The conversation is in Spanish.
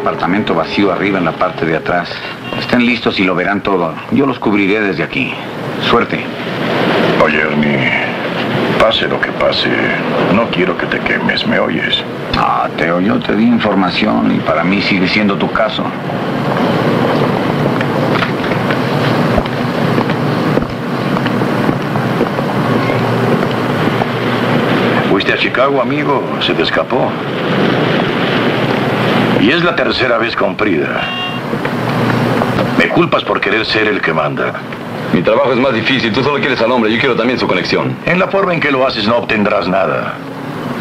apartamento vacío arriba en la parte de atrás. Estén listos y lo verán todo. Yo los cubriré desde aquí. Suerte. Oye, Ernie, pase lo que pase, no quiero que te quemes, ¿me oyes? Ah, Teo, yo te di información y para mí sigue siendo tu caso. Fuiste a Chicago, amigo, se te escapó. Y es la tercera vez con Prida. Me culpas por querer ser el que manda. Mi trabajo es más difícil, tú solo quieres al hombre, yo quiero también su conexión. En la forma en que lo haces no obtendrás nada.